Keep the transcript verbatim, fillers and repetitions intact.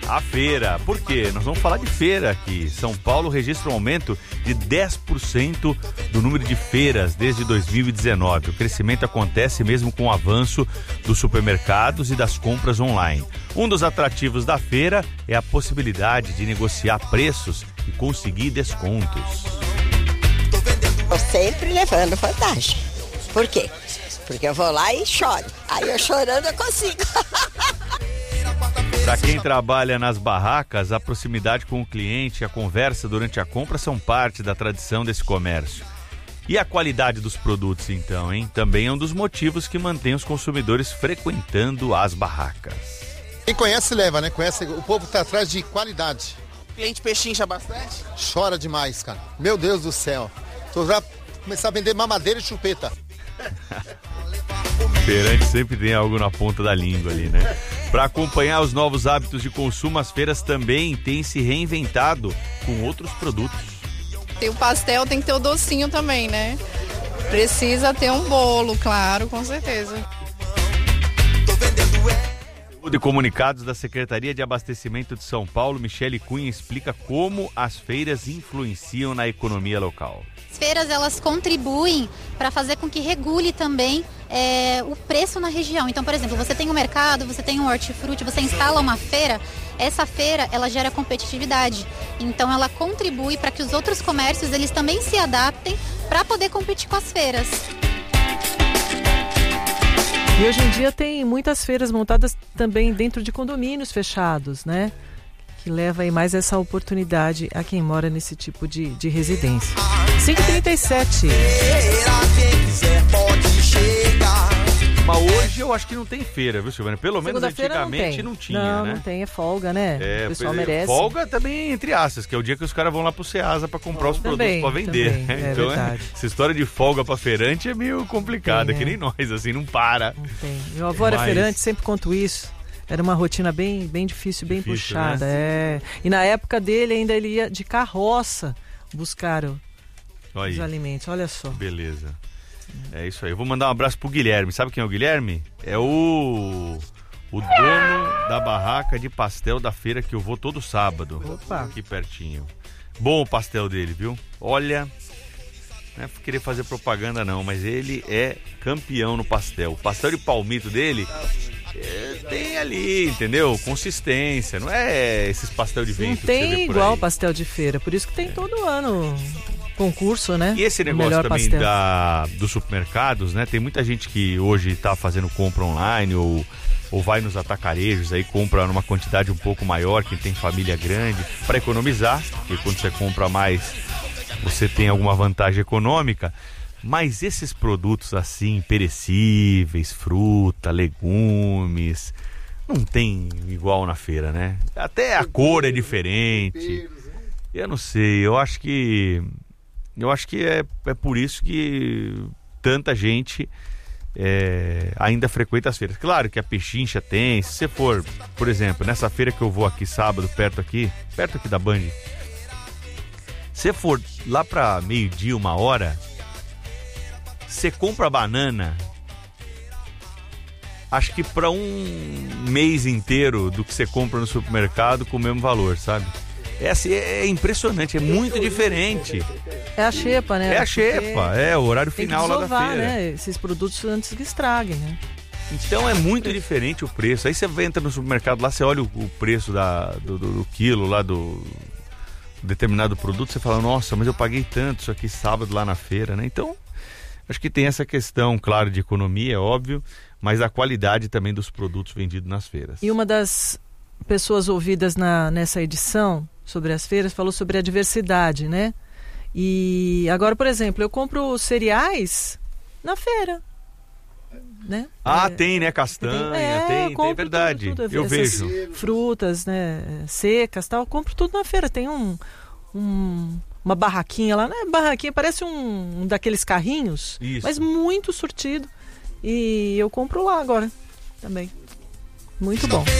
a feira. Por quê? Nós vamos falar de feira aqui. São Paulo registra um aumento de dez por cento do número de feiras desde dois mil e dezenove. O crescimento acontece mesmo com o avanço dos supermercados e das compras online. Um dos atrativos da feira é a possibilidade de negociar preços e conseguir descontos. Estou sempre levando vantagem. Por quê? Porque eu vou lá e choro. Aí eu chorando eu consigo. Para quem trabalha nas barracas, a proximidade com o cliente e a conversa durante a compra são parte da tradição desse comércio. E a qualidade dos produtos, então, hein? Também é um dos motivos que mantém os consumidores frequentando as barracas. Quem conhece leva, né? Conhece, o povo tá atrás de qualidade. O cliente pechincha bastante? Chora demais, cara. Meu Deus do céu. Tô já começar a vender mamadeira e chupeta. Feirante sempre tem algo na ponta da língua ali, né? Para acompanhar os novos hábitos de consumo, as feiras também têm se reinventado com outros produtos. Tem o pastel, tem que ter o docinho também, né? Precisa ter um bolo, claro, com certeza. De comunicados da Secretaria de Abastecimento de São Paulo, Michele Cunha explica como as feiras influenciam na economia local. As feiras, elas contribuem para fazer com que regule também é, o preço na região. Então, por exemplo, você tem um mercado, você tem um hortifruti, você instala uma feira, essa feira, ela gera competitividade. Então, ela contribui para que os outros comércios, eles também se adaptem para poder competir com as feiras. E hoje em dia tem muitas feiras montadas também dentro de condomínios fechados, né? Que leva aí mais essa oportunidade a quem mora nesse tipo de, de residência. cinco e trinta e sete. Mas hoje eu acho que não tem feira, viu, Silvana? Pelo menos antigamente não, não tinha, não, né? Não tem, é folga, né? É, o pessoal merece. Folga também entre aspas, que é o dia que os caras vão lá pro Ceasa pra comprar os também, produtos pra vender. Também, é então, verdade. É, essa história de folga pra feirante é meio complicada, é que nem nós, assim, não para. Não tem. Meu avô era Mas... feirante, sempre conto isso. Era uma rotina bem, bem difícil, bem difícil, puxada. Né? É. E na época dele ainda ele ia de carroça buscar o, os alimentos. Olha só. Beleza. É isso aí. Eu vou mandar um abraço pro Guilherme. Sabe quem é o Guilherme? É o o dono da barraca de pastel da feira que eu vou todo sábado. Opa. Aqui pertinho. Bom o pastel dele, viu? Olha, não é por querer fazer propaganda não, mas ele é campeão no pastel. O pastel de palmito dele é, tem ali, entendeu? Consistência. Não é esses pastel de vento. Não que você vê tem por igual aí. pastel de feira. Por isso que tem todo ano concurso, né? E esse negócio Melhor também pastel. da, dos supermercados, né? Tem muita gente que hoje está fazendo compra online ou, ou vai nos atacarejos aí, compra numa quantidade um pouco maior, quem tem família grande, para economizar, porque quando você compra mais, você tem alguma vantagem econômica. Mas esses produtos assim, perecíveis, fruta, legumes, não tem igual na feira, né? Até a cor é diferente. Eu não sei, eu acho que... Eu acho que é, é por isso que tanta gente é, ainda frequenta as feiras. Claro que a pechincha tem, se você for, por exemplo, nessa feira que eu vou aqui sábado, perto aqui, perto aqui da Band, se você for lá pra meio-dia, uma hora, você compra banana, acho que pra um mês inteiro do que você compra no supermercado com o mesmo valor, sabe? É, assim, é impressionante, é muito diferente. É a xepa, né? É a xepa, é o horário final lá da feira. Né? Esses produtos antes que estraguem, né? Então é muito diferente o preço. Aí você entra no supermercado lá, você olha o, o preço da, do, do, do quilo lá do determinado produto, você fala, nossa, mas eu paguei tanto isso aqui sábado lá na feira, né? Então, acho que tem essa questão, claro, de economia, é óbvio, mas a qualidade também dos produtos vendidos nas feiras. E uma das pessoas ouvidas na, nessa edição sobre as feiras falou sobre a diversidade, né? E agora, por exemplo, eu compro cereais na feira, né? Ah, é, tem, né? Castanha, é, tem, tem, verdade. Tudo, tudo. Eu Essas vejo. frutas, né? Secas, tal. Eu compro tudo na feira. Tem um, um uma barraquinha lá, né? Barraquinha parece um, um daqueles carrinhos, Isso. mas muito surtido. E eu compro lá agora também. Muito bom.